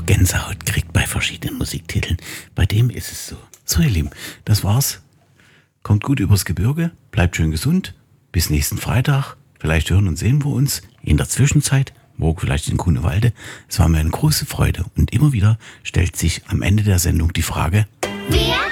auch Gänsehaut kriegt bei verschiedenen Musiktiteln. Bei dem ist es so. So, ihr Lieben, das war's. Kommt gut übers Gebirge, bleibt schön gesund. Bis nächsten Freitag. Vielleicht hören und sehen wir uns. In der Zwischenzeit, morgen vielleicht in Grunewalde. Es war mir eine große Freude. Und immer wieder stellt sich am Ende der Sendung die Frage: